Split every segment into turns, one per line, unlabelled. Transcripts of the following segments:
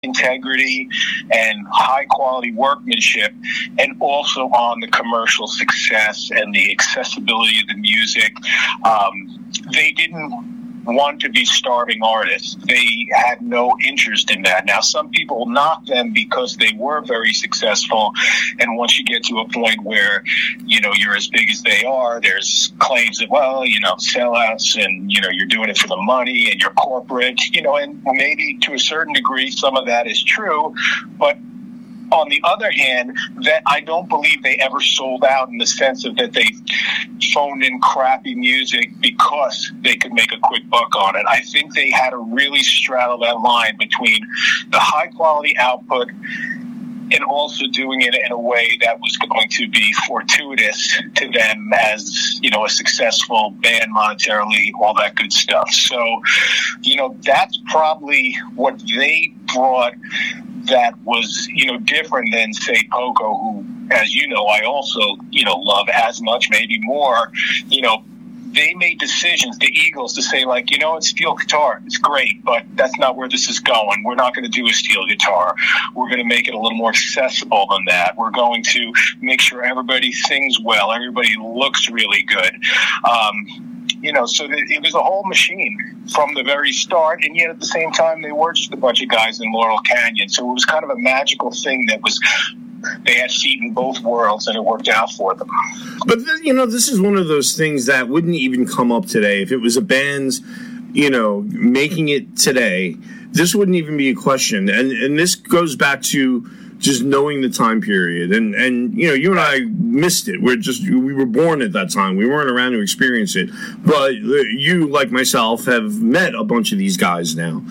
integrity and high quality workmanship, and also on the commercial success and the accessibility of the music. They didn't want to be starving artists. They had no interest in that. Now, some people knock them because they were very successful, and once you get to a point where, you're as big as they are, there's claims that, sellouts, and, you're doing it for the money, and you're corporate, and maybe to a certain degree, some of that is true, but on the other hand, that I don't believe they ever sold out in the sense of that they phoned in crappy music because they could make a quick buck on it. I think they had to really straddle that line between the high quality output and also doing it in a way that was going to be fortuitous to them as, a successful band monetarily, all that good stuff. So, that's probably what they brought that was, different than, say, Poco, who, as you know, I also, love as much, maybe more. They made decisions, the Eagles, to say, like, it's steel guitar. It's great, but that's not where this is going. We're not going to do a steel guitar. We're going to make it a little more accessible than that. We're going to make sure everybody sings well. Everybody looks really good. So it was a whole machine from the very start, and yet at the same time, they were just a bunch of guys in Laurel Canyon. So it was kind of a magical thing that was, they had feet in both worlds, and it worked out for them.
But, this is one of those things that wouldn't even come up today. If it was a band, making it today, this wouldn't even be a question. And this goes back to just knowing the time period. And you and I missed it. We were born at that time. We weren't around to experience it. But you, like myself, have met a bunch of these guys now.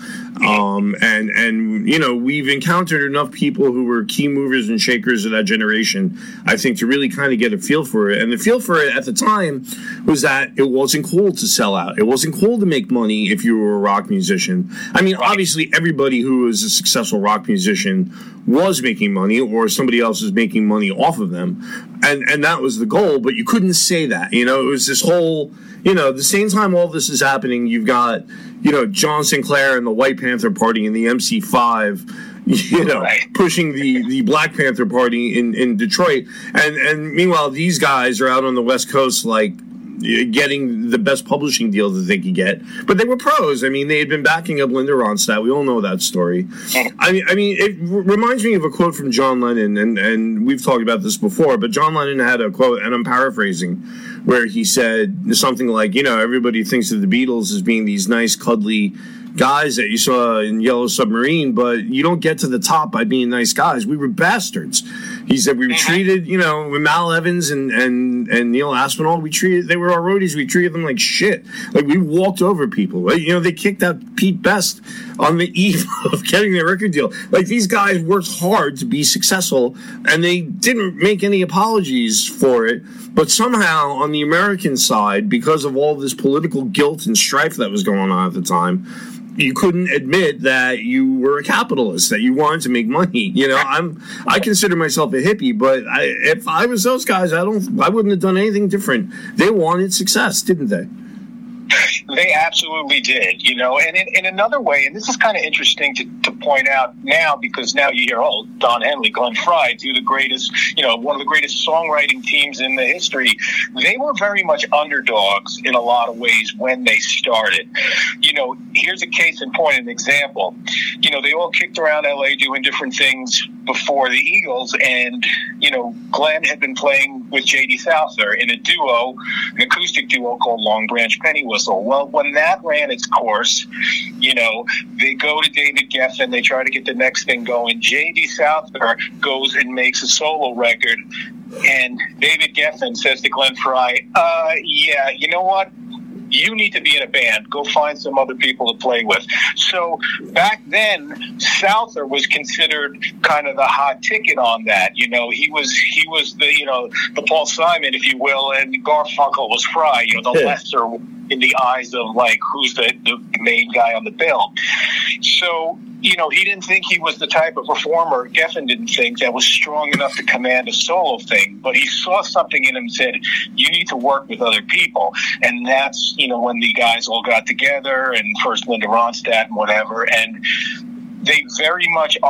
We've encountered enough people who were key movers and shakers of that generation, I think, to really kind of get a feel for it. And the feel for it at the time was that it wasn't cool to sell out. It wasn't cool to make money if you were a rock musician. I mean, obviously, everybody who was a successful rock musician was making money, or somebody else was making money off of them. And that was the goal, but you couldn't say that. It was this whole, the same time all this is happening, you've got, John Sinclair and the White Panther Party and the MC5, pushing the Black Panther Party in Detroit. And meanwhile, these guys are out on the West Coast, like, getting the best publishing deal that they could get. But they were pros. I mean, they had been backing up Linda Ronstadt. We all know that story. I mean, it reminds me of a quote from John Lennon, and we've talked about this before, but John Lennon had a quote, and I'm paraphrasing, where he said something like, everybody thinks of the Beatles as being these nice, cuddly guys that you saw in Yellow Submarine, but you don't get to the top by being nice guys. We were bastards. He said we were treated, with Mal Evans and Neil Aspinall, they were our roadies. We treated them like shit. Like, we walked over people. They kicked out Pete Best on the eve of getting their record deal. Like, these guys worked hard to be successful, and they didn't make any apologies for it. But somehow, on the American side, because of all this political guilt and strife that was going on at the time, you couldn't admit that you were a capitalist, that you wanted to make money. I consider myself a hippie, but if I was those guys, I wouldn't have done anything different. They wanted success, didn't they?
They absolutely did, and in another way, and this is kind of interesting to point out now, because now you hear, Don Henley, Glenn Frey, two of the greatest, one of the greatest songwriting teams in the history. They were very much underdogs in a lot of ways when they started. Here's a case in point, an example. They all kicked around LA doing different things before the Eagles, and, Glenn had been playing with J.D. Souther in an acoustic duo called Long Branch Penny Whistle. Well, when that ran its course, they go to David Geffen, they try to get the next thing going. J.D. Souther goes and makes a solo record, and David Geffen says to Glenn Frey, you know what? You need to be in a band. Go find some other people to play with. So back then, Souther was considered kind of the hot ticket on that. He was the Paul Simon, if you will, and Garfunkel was Frey. The lesser in the eyes of, like, who's the main guy on the bill. So, he didn't think he was the type of performer, Geffen didn't think, that was strong enough to command a solo thing. But he saw something in him and said, you need to work with other people. And that's, when the guys all got together, and first Linda Ronstadt and whatever. And they very much